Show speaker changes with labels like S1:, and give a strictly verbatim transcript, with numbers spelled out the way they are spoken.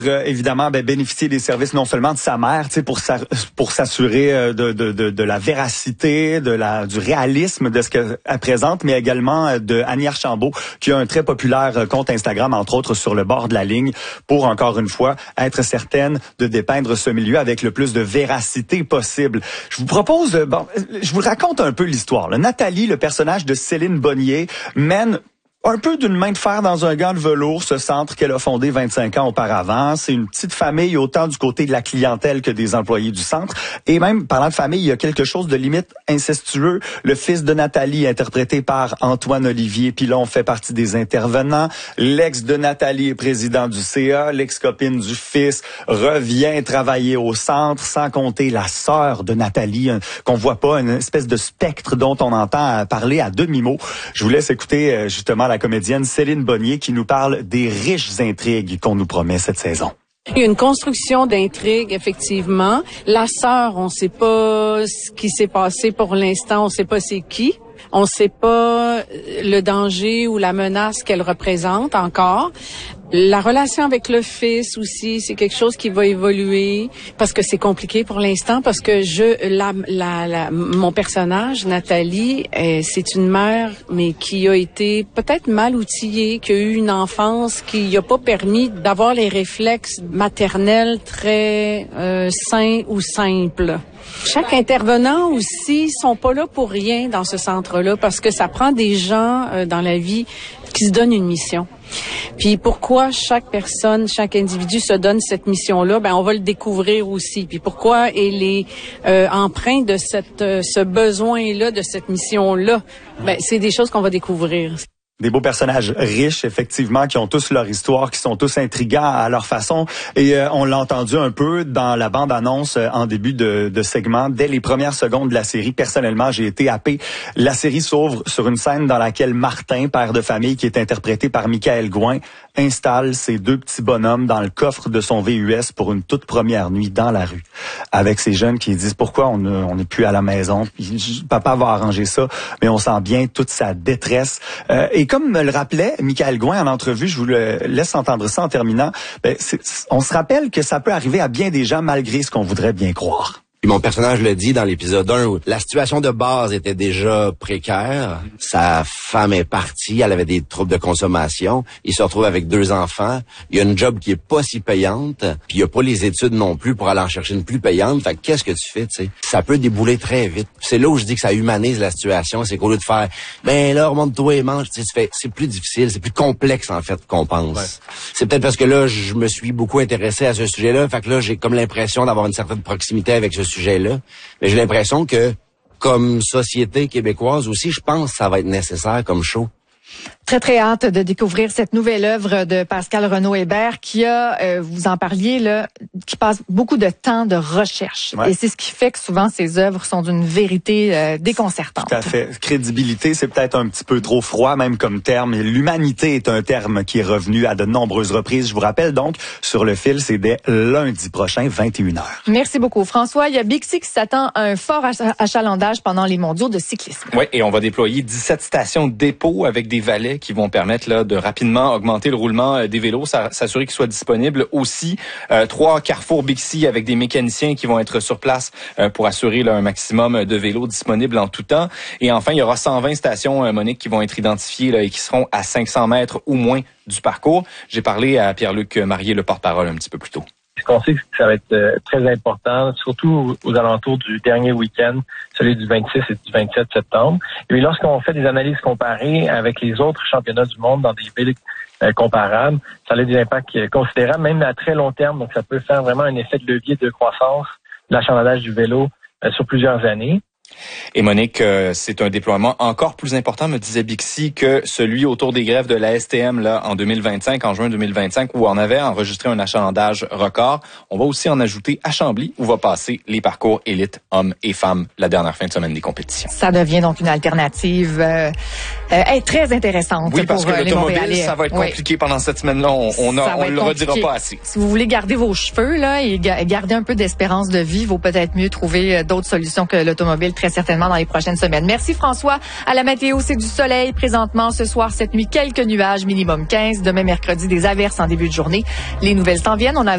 S1: Euh, évidemment, ben, bénéficier des services non seulement de sa mère, tu sais, pour sa, pour s'assurer euh, de, de, de, de la véracité, de la, du réalisme de ce qu'elle présente, mais également euh, de Annie Archambault, qui a un très populaire euh, compte Instagram, entre autres sur le bord de la ligne, pour encore une fois être certaine de dépeindre ce milieu avec le plus de véracité possible. Je vous propose, euh, bon, je vous raconte un peu l'histoire. Là. Nathalie, le personnage de Céline Bonnier, mène un peu d'une main de fer dans un gant de velours, ce centre qu'elle a fondé vingt-cinq ans auparavant. C'est une petite famille, autant du côté de la clientèle que des employés du centre. Et même, parlant de famille, il y a quelque chose de limite incestueux. Le fils de Nathalie, interprété par Antoine Olivier Pilon, fait partie des intervenants. L'ex de Nathalie est président du C A. L'ex-copine du fils revient travailler au centre, sans compter la sœur de Nathalie, qu'on voit pas, une espèce de spectre dont on entend parler à demi-mot. Je vous laisse écouter justement la comédienne Céline Bonnier qui nous parle des riches intrigues qu'on nous promet cette saison.
S2: Il y a une construction d'intrigue, effectivement. La sœur, on ne sait pas ce qui s'est passé pour l'instant, on ne sait pas c'est qui. On ne sait pas le danger ou la menace qu'elle représente encore. La relation avec le fils aussi, c'est quelque chose qui va évoluer parce que c'est compliqué pour l'instant, parce que je, la, la, la mon personnage, Nathalie, euh, c'est une mère, mais qui a été peut-être mal outillée, qui a eu une enfance qui n'a pas permis d'avoir les réflexes maternels très euh, sains ou simples. Chaque intervenant aussi sont pas là pour rien dans ce centre-là, parce que ça prend des gens euh, dans la vie qui se donnent une mission. Puis pourquoi chaque personne, chaque individu se donne cette mission-là, ben on va le découvrir aussi. Puis pourquoi elle est euh, empreinte de cette euh, ce besoin-là, de cette mission-là, ben c'est des choses qu'on va découvrir.
S1: Des beaux personnages riches, effectivement, qui ont tous leur histoire, qui sont tous intrigants à leur façon. Et euh, on l'a entendu un peu dans la bande-annonce euh, en début de, de segment. Dès les premières secondes de la série, personnellement, j'ai été happé. La série s'ouvre sur une scène dans laquelle Martin, père de famille, qui est interprété par Michael Gouin, installe ses deux petits bonhommes dans le coffre de son V U S pour une toute première nuit dans la rue. Avec ces jeunes qui disent pourquoi on n'est plus à la maison. Puis, papa va arranger ça, mais on sent bien toute sa détresse. Euh, et comme me le rappelait Michael Gouin en entrevue, je vous le laisse entendre ça en terminant, ben, c'est, on se rappelle que ça peut arriver à bien des gens malgré ce qu'on voudrait bien croire.
S3: Puis mon personnage le dit dans l'épisode un où la situation de base était déjà précaire. Sa femme est partie, elle avait des troubles de consommation. Il se retrouve avec deux enfants. Il y a une job qui est pas si payante. Puis il y a pas les études non plus pour aller en chercher une plus payante. Fait que qu'est-ce que tu fais, tu sais? Ça peut débouler très vite. C'est là où je dis que ça humanise la situation. C'est qu'au lieu de faire, ben là, remonte-toi et mange, tu sais, tu fais, c'est plus difficile, c'est plus complexe en fait qu'on pense. Ouais. C'est peut-être parce que là, je me suis beaucoup intéressé à ce sujet-là. Fait que là, j'ai comme l'impression d'avoir une certaine proximité avec ce sujet-là. Mais j'ai l'impression que, comme société québécoise aussi, je pense que ça va être nécessaire comme show.
S4: Très, très hâte de découvrir cette nouvelle œuvre de Pascal Renaud-Hébert qui a, euh, vous en parliez, là, qui passe beaucoup de temps de recherche. Ouais. Et c'est ce qui fait que souvent ces œuvres sont d'une vérité euh, déconcertante.
S1: Tout à fait. Crédibilité, c'est peut-être un petit peu trop froid même comme terme. L'humanité est un terme qui est revenu à de nombreuses reprises. Je vous rappelle donc, sur le fil, c'est dès lundi prochain, vingt et une heures.
S4: Merci beaucoup, François. Il y a Bixi qui s'attend à un fort achalandage pendant les mondiaux de cyclisme.
S5: Oui, et on va déployer dix-sept stations de dépôt avec des valets qui vont permettre là de rapidement augmenter le roulement des vélos, s'assurer qu'ils soient disponibles. Aussi, euh, trois carrefours Bixi avec des mécaniciens qui vont être sur place euh, pour assurer là, un maximum de vélos disponibles en tout temps. Et enfin, il y aura cent vingt stations, euh, Monique, qui vont être identifiées là, et qui seront à cinq cents mètres ou moins du parcours. J'ai parlé à Pierre-Luc Marié, le porte-parole, un petit peu plus tôt.
S6: Ce qu'on sait, c'est que ça va être euh, très important, surtout aux alentours du dernier week-end, celui du vingt-six et du vingt-sept septembre. Et puis, lorsqu'on fait des analyses comparées avec les autres championnats du monde dans des villes euh, comparables, ça a des impacts euh, considérables, même à très long terme. Donc, ça peut faire vraiment un effet de levier de croissance de l'achalandage du vélo euh, sur plusieurs années.
S5: Et Monique, euh, c'est un déploiement encore plus important, me disait Bixi, que celui autour des grèves de la S T M là en deux mille vingt-cinq, en juin deux mille vingt-cinq, où on avait enregistré un achalandage record. On va aussi en ajouter à Chambly, où va passer les parcours élites hommes et femmes la dernière fin de semaine des compétitions.
S4: Ça devient donc une alternative euh, euh, très intéressante.
S5: Oui, parce
S4: pour,
S5: que
S4: euh,
S5: l'automobile, ça va être compliqué oui. pendant cette semaine-là. On, on, a, on le redira pas assez.
S4: Si vous voulez garder vos cheveux là et ga- garder un peu d'espérance de vie, vaut peut-être mieux trouver d'autres solutions que l'automobile. Très certainement dans les prochaines semaines. Merci François. À la météo, c'est du soleil présentement. Ce soir, cette nuit, quelques nuages, minimum quinze. Demain, mercredi, des averses en début de journée. Les nouvelles s'en viennent. On a